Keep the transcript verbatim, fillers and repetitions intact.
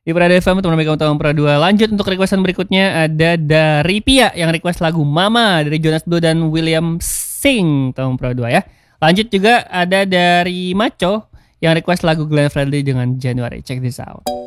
Di Prada F M, teman kamu tahun Pro dua. Lanjut untuk requestan berikutnya ada dari Pia yang request lagu Mama dari Jonas Blue dan William Sing tahun Pro dua ya. Lanjut juga ada dari Maco yang request lagu Glenn Fredly dengan January. Check this out.